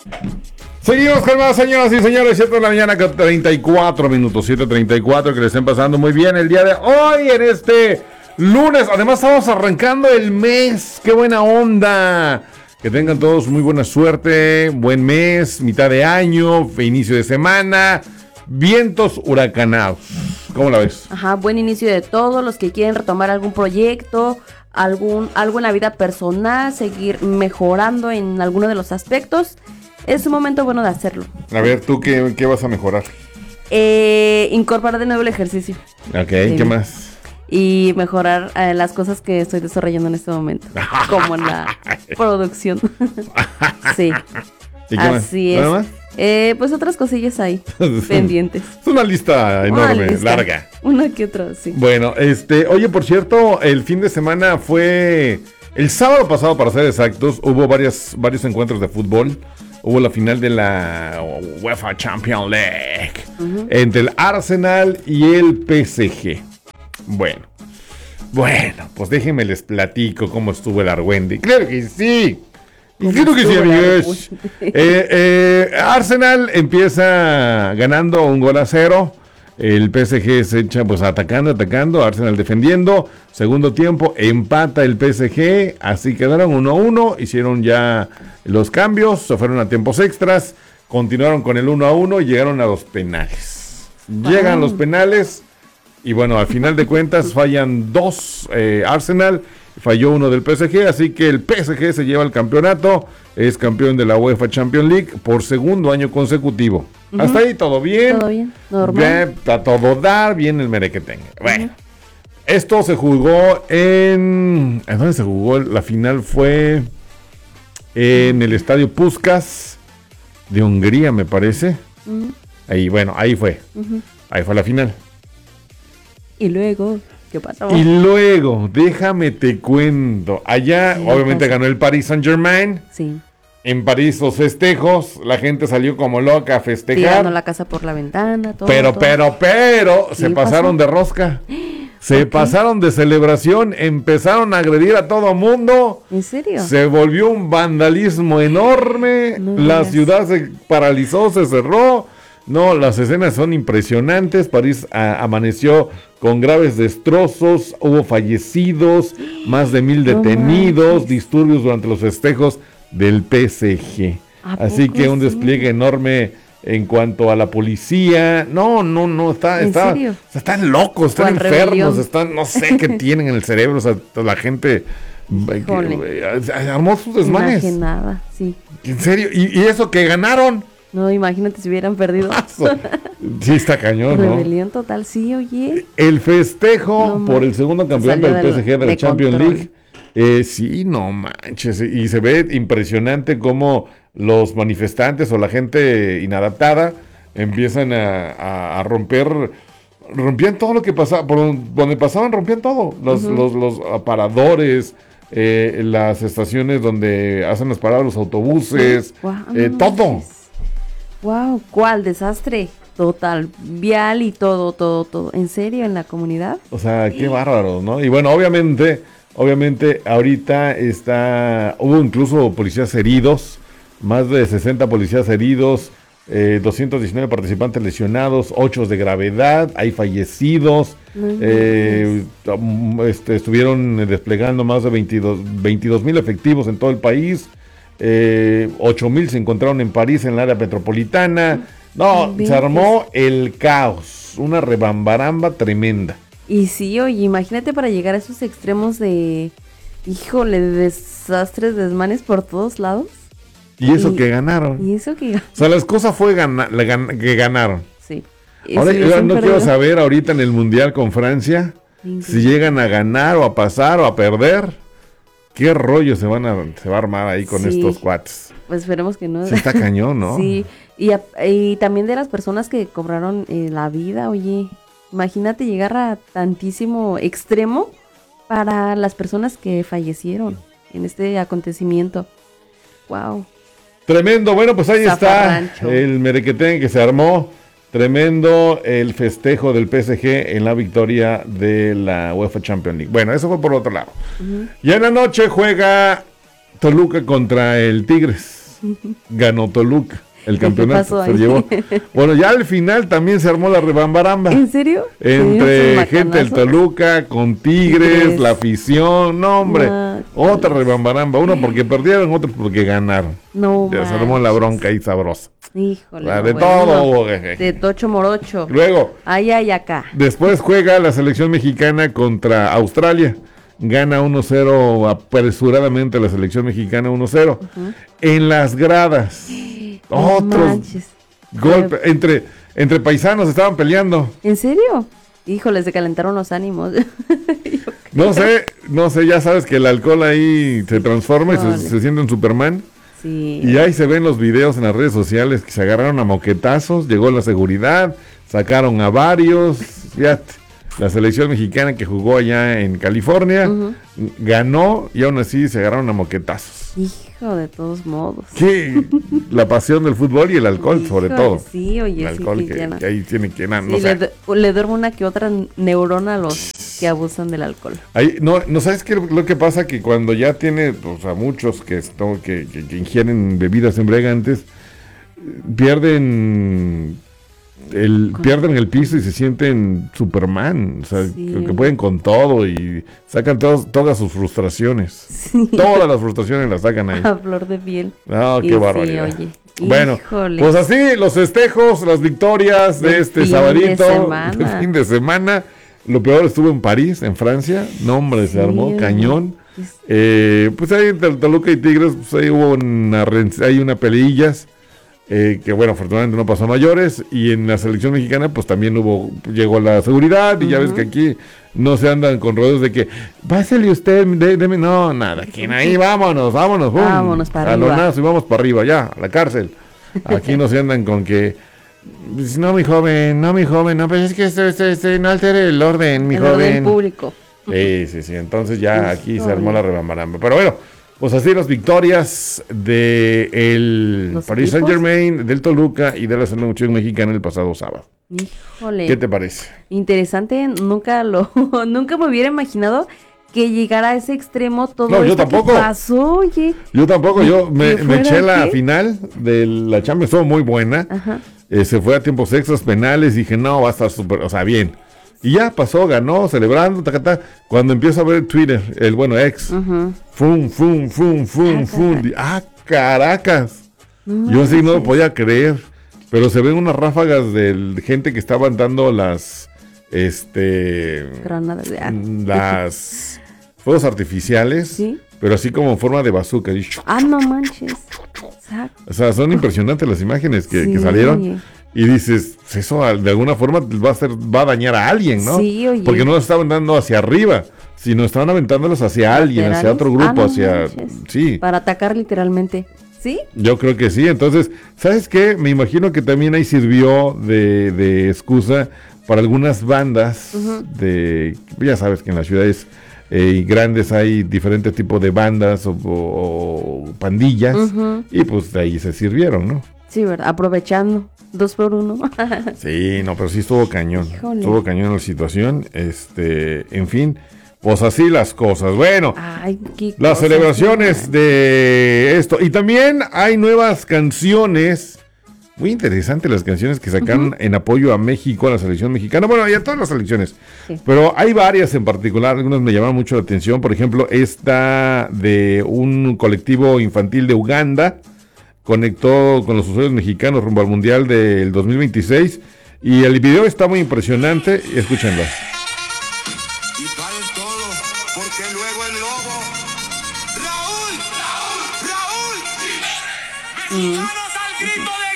Seguimos con más, señoras y señores, 7 de la mañana con 34 minutos, 7:34, que le estén pasando muy bien el día de hoy en este lunes. Además estamos arrancando el mes, qué buena onda. Que tengan todos muy buena suerte, buen mes, mitad de año, inicio de semana, vientos huracanados. ¿Cómo la ves? Ajá, buen inicio de todos los que quieren retomar algún proyecto, algo en la vida personal, seguir mejorando en alguno de los aspectos. Es un momento bueno de hacerlo. A ver, ¿tú qué vas a mejorar? Incorporar de nuevo el ejercicio. Ok, ¿qué más? Y mejorar las cosas que estoy desarrollando en este momento, como en la producción. Sí. ¿Y qué así más? es. ¿Nada más? Pues otras cosillas ahí, pendientes. Es una lista enorme, larga. Una que otra, sí. Bueno, oye, por cierto, el fin de semana fue... El sábado pasado, para ser exactos, hubo varios encuentros de fútbol. Hubo la final de la UEFA Champions League entre el Arsenal y el PSG. Bueno, pues déjenme les platico cómo estuvo el Argüende. ¡Claro que sí! ¡Claro que sí, amigos! Arsenal empieza ganando 1-0. El PSG se echa pues atacando, Arsenal defendiendo. Segundo tiempo, empata el PSG, así quedaron 1-1, hicieron ya los cambios, se fueron a tiempos extras, continuaron con el 1-1 y llegaron a los penales. Llegan los penales y bueno, al final de cuentas fallan dos Arsenal, falló uno del PSG, así que el PSG se lleva el campeonato, es campeón de la UEFA Champions League por segundo año consecutivo. Hasta ahí todo bien. Todo bien, normal. A todo dar, bien el merequetengue. Bueno, esto se jugó ¿en dónde se jugó? La final fue en el Estadio Puskás de Hungría, me parece. Ahí, bueno, ahí fue. Ahí fue la final. Y luego, ¿qué pasó? Y luego, déjame te cuento. Allá, Sí, obviamente, pasa. ganó el Paris Saint-Germain. Sí, En París los festejos, la gente salió como loca a festejar. tirando la casa por la ventana, todo. Pero, todo. se ¿Qué pasaron pasó? de rosca. Se ¿Por qué? pasaron de celebración, empezaron a agredir a todo mundo. ¿En serio? Se volvió un vandalismo enorme. No La digas. ciudad se paralizó, se cerró. No, las escenas son impresionantes. París amaneció con graves destrozos. Hubo fallecidos, más de 1,000 No detenidos, manches. disturbios durante los festejos del PSG. ¿A Así poco que un sí? despliegue enorme en cuanto a la policía. No, ¿En serio? están locos, están ¿Cuál enfermos, rebelión? no sé qué tienen en el cerebro, o sea, la gente armó sus desmanes. Imaginada, sí. En serio, y eso que ganaron. No, imagínate si hubieran perdido. Sí, está cañón, ¿no? Rebelión total, sí, oye. El festejo No por manches. el segundo campeonato Salió del PSG de la Champions control. League. Sí, no manches. Y se ve impresionante cómo los manifestantes o la gente inadaptada empiezan a romper. Rompían todo lo que pasaba. Por donde pasaban, rompían todo. Los aparadores, las estaciones donde hacen las paradas los autobuses, todo. Wow, ¿cuál desastre? Total, vial y todo. ¿En serio? ¿En la comunidad? O sea, qué bárbaro, ¿no? Y bueno, obviamente ahorita hubo incluso policías heridos, más de 60 policías heridos, 219 participantes lesionados, 8 de gravedad, hay fallecidos, estuvieron desplegando más de 22,000 efectivos en todo el país, 8,000 se encontraron en París, en el área metropolitana. No, se armó el caos, una rebambaramba tremenda. Y sí, oye, imagínate para llegar a esos extremos de, híjole, de desastres, desmanes por todos lados. Y eso que ganaron. Y eso que... O sea, las cosas fue que ganaron. Sí. Ahora Si yo hubiesen no perdido, quiero saber ahorita en el Mundial con Francia si llegan a ganar o a pasar o a perder. ¿Qué rollo se va a armar ahí con Sí. estos cuates? Pues esperemos que no. Sí, está cañón, ¿no? Sí, y también de las personas que cobraron la vida, oye, imagínate llegar a tantísimo extremo para las personas que fallecieron en este acontecimiento. Wow. Tremendo, bueno, pues ahí Zafarrancho. está el merequetén que se armó. Tremendo el festejo del PSG en la victoria de la UEFA Champions League. Bueno, eso fue por otro lado. Ya en la noche juega Toluca contra el Tigres. ganó Toluca. El ¿Qué campeonato pasó se ahí? llevó. Bueno, ya al final también se armó la rebambaramba. ¿En serio? Entre ¿Esos gente del macanazos? Toluca, con Tigres, la afición. No, hombre. Otra rebambaramba. Uno porque perdieron, otro porque ganaron. No, Ya se armó la bronca ahí sabrosa. Híjole. La de no, todo. bueno, hubo, jeje. de tocho morocho. Luego, Ay, ay, acá. después juega la selección mexicana contra Australia. Gana 1-0 apresuradamente la selección mexicana 1-0. En las gradas. No Otros manches. golpes. Entre paisanos estaban peleando. ¿En serio? Híjole, se calentaron los ánimos. No sé, ya sabes que el alcohol ahí se transforma y Híjole. se siente un Superman. Sí. Y ahí se ven los videos en las redes sociales que se agarraron a moquetazos, llegó la seguridad, sacaron a varios, fíjate, la selección mexicana que jugó allá en California, ganó y aún así se agarraron a moquetazos. Hijo, de todos modos. Que la pasión del fútbol y el alcohol sobre Híjole, todo. Sí, oye, El alcohol sí, que, llena. que ahí tiene que, no Sí, sé. le duerme una que otra neurona a los que abusan del alcohol. Ahí, no sabes qué lo que pasa que cuando ya tiene, o sea, muchos que ingieren bebidas embriagantes, pierden el piso y se sienten Superman, o sea, Sí. que pueden con todo y sacan todas sus frustraciones. Sí. Todas las frustraciones las sacan ahí. A flor de piel. No, Y qué sí, barbaridad. oye, Bueno, híjole. pues así los festejos, las victorias de Del este fin de sabadito, semana. del fin de semana. Lo peor estuvo en París, en Francia. No, hombre, se Sí, armó oye. cañón. Es- Pues ahí entre Toluca y Tigres, pues ahí hubo una peleillas. Que bueno, afortunadamente no pasó a mayores. Y en la selección mexicana, pues también llegó la seguridad. Y ya ves que aquí no se andan con rodeos de que, pásele usted, deme. No, nada, aquí ahí, vámonos, pum, Vámonos para arriba. Alonazo y vamos para arriba, ya, a la cárcel. Aquí no se andan con que, no, mi joven, no, pues es que no altere el orden, mi el orden joven. público. Sí. Entonces ya aquí se armó Híjole. la rebambaramba. Pero bueno, pues así las victorias del ¿Los Paris equipos? Saint-Germain, del Toluca y de la selección mexicana el pasado sábado. Híjole. ¿Qué te parece? Interesante, nunca me hubiera imaginado que llegara a ese extremo todo No, yo esto que tampoco. pasó, oye. Yo tampoco, me fuera eché la qué? final de la Champions, estuvo muy buena. Ajá. Se fue a tiempos extras penales, dije, no, va a estar súper, o sea, bien. Y ya pasó, ganó, celebrando, Cuando empiezo a ver Twitter, ex, Ujú. fum, Caracas. No Yo sí no lo manches. podía creer, pero se ven unas ráfagas de gente que estaban dando las Granadas de las fuegos artificiales, Sí. pero así como en forma de bazooka. Y no manches. Exacto. o sea, son impresionantes las imágenes que Sí, salieron. oye. Y dices, eso de alguna forma va a dañar a alguien, ¿no? Sí, oye. Porque no los estaban dando hacia arriba, sino estaban aventándolos hacia alguien, hacia otro grupo, no hacia... manches. Sí, Para atacar literalmente. ¿Sí? yo creo que sí. Entonces, ¿sabes qué? Me imagino que también ahí sirvió de excusa para algunas bandas ya sabes que en las ciudades grandes hay diferentes tipos de bandas o pandillas, y pues de ahí se sirvieron, ¿no? Sí, ¿verdad? Aprovechando. 2 por 1. Sí, no, pero sí estuvo cañón. Híjole. Estuvo cañón la situación. En fin, pues así las cosas. Bueno, Ay, qué las cosas, celebraciones ¿no? de esto. Y también hay nuevas canciones. Muy interesantes las canciones que sacaron en apoyo a México, a la selección mexicana. Bueno, y a todas las selecciones. Sí. Pero hay varias en particular. Algunas me llaman mucho la atención. Por ejemplo, esta de un colectivo infantil de Uganda. Conectó con los usuarios mexicanos rumbo al Mundial del 2026. Y el video está muy impresionante. Escúchenlo. Y paren todo, porque luego el lobo. ¡Raúl! ¡Mexicanos al grito de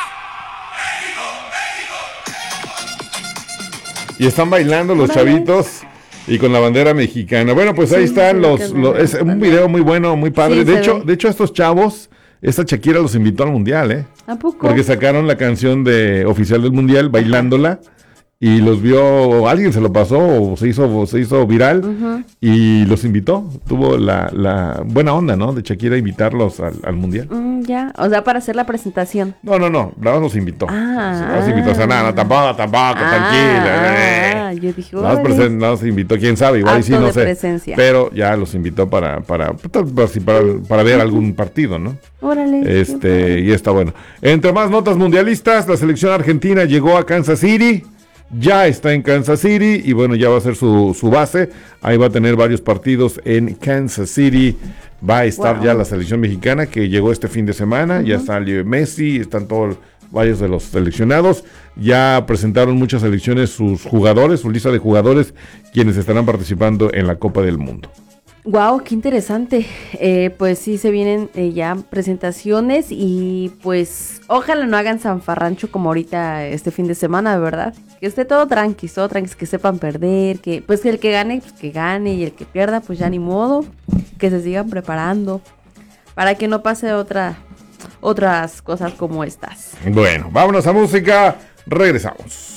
guerra! Y están bailando los Órale. chavitos y con la bandera mexicana. Bueno, pues ahí Sí, están sí, que es un video muy bueno, muy padre. Sí, de se hecho, ve. estos chavos, esta Shakira los invitó al Mundial, ¿eh? ¿A poco? Porque sacaron la canción oficial del Mundial bailándola y los vio, alguien se lo pasó o se hizo viral y los invitó. Tuvo la buena onda, ¿no? De Shakira invitarlos al Mundial. Ya, o sea, para hacer la presentación. No, nada más los invitó. Ah. Los invitó, o sea, no, tampoco, tranquila. Ah, yo dije, Nada más nos invitó, quién sabe, igual y sí, acto no de sé. presencia. Pero ya los invitó para ver algún partido, ¿no? Órale. qué padre. Y está bueno. Entre más notas mundialistas, la selección argentina llegó a Kansas City. Ya está en Kansas City y bueno, ya va a ser su base. Ahí va a tener varios partidos en Kansas City. Va a estar Wow. ya la selección mexicana que llegó este fin de semana. Ya salió Messi, están todos varios de los seleccionados. Ya presentaron muchas selecciones sus jugadores, su lista de jugadores, quienes estarán participando en la Copa del Mundo. Wow, qué interesante. Pues sí, se vienen ya presentaciones y pues ojalá no hagan zanfarrancho como ahorita este fin de semana, ¿verdad? Que esté todo tranqui, que sepan perder, que pues que el que gane, pues que gane y el que pierda, pues ya ni modo, que se sigan preparando para que no pase otras cosas como estas. Bueno, vámonos a música, regresamos.